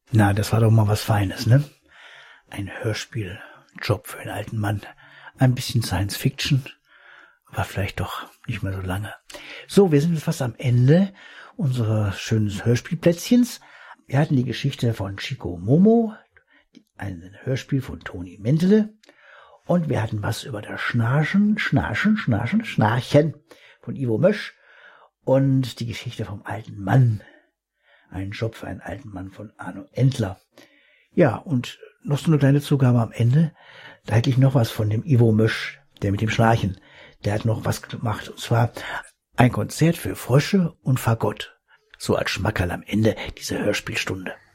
Na, das war doch mal was Feines, ne? Ein Hörspieljob für einen alten Mann. Ein bisschen Science Fiction, aber vielleicht doch nicht mehr so lange. So, wir sind jetzt fast am Ende unseres schönen Hörspielplätzchens. Wir hatten die Geschichte von Chico Momo, ein Hörspiel von Toni Mentele. Und wir hatten was über das Schnarchen von Ivo Mösch und die Geschichte vom alten Mann. Ein Job für einen alten Mann von Arno Entler. Ja, und noch so eine kleine Zugabe am Ende. Da hätte ich noch was von dem Ivo Mösch, der mit dem Schnarchen. Der hat noch was gemacht, und zwar ein Konzert für Frösche und Fagott. So als Schmackerl am Ende dieser Hörspielstunde.